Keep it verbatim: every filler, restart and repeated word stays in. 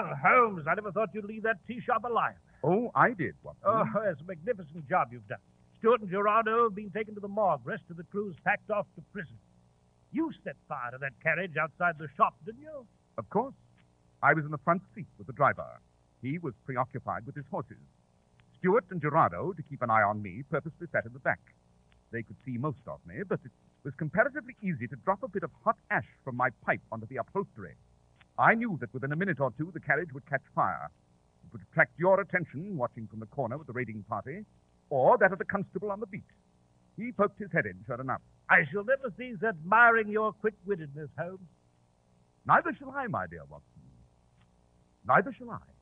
Well, Holmes, I never thought you'd leave that tea shop alive. Oh, I did, Watson. Oh, it's a magnificent job you've done. Stuart and Gerardo have been taken to the morgue. Rest of the crew's packed off to prison. You set fire to that carriage outside the shop, didn't you? Of course. I was in the front seat with the driver. He was preoccupied with his horses. Stuart and Gerardo, to keep an eye on me, purposely sat in the back. They could see most of me, but it was comparatively easy to drop a bit of hot ash from my pipe onto the upholstery. I knew that within a minute or two the carriage would catch fire. It would attract your attention, watching from the corner with the raiding party, or that of the constable on the beat. He poked his head in, sure enough. I shall never cease admiring your quick-wittedness, Holmes. Neither shall I, my dear Watson. Neither shall I.